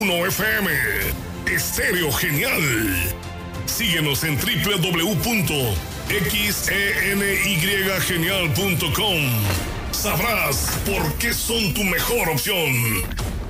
FM, Estéreo Genial. Síguenos en www.xenygenial.com. Sabrás por qué son tu mejor opción.